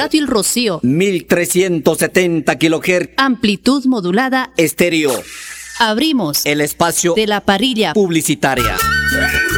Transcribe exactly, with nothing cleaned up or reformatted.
Radio El Rocío. mil trescientos setenta kilohertz. Amplitud modulada. Estéreo. Abrimos El espacio de la parrilla publicitaria.